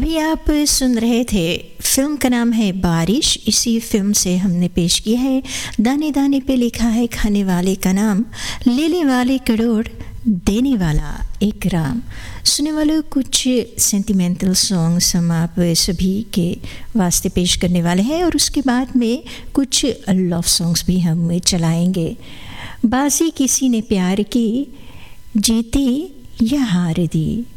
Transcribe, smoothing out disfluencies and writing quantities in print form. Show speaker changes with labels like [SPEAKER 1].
[SPEAKER 1] अभी आप सुन रहे थे, फिल्म का नाम है बारिश। इसी फिल्म से हमने पेश किया है दाने दाने पे लिखा है खाने वाले का नाम, लेने वाले करोड़ देने वाला एक राम। सुने वालों, कुछ सेंटिमेंटल सॉन्ग्स हम आप सभी के वास्ते पेश करने वाले हैं और उसके बाद में कुछ लव सॉन्ग्स भी हम चलाएंगे। बाजी किसी ने प्यार की, जीती या हार दी,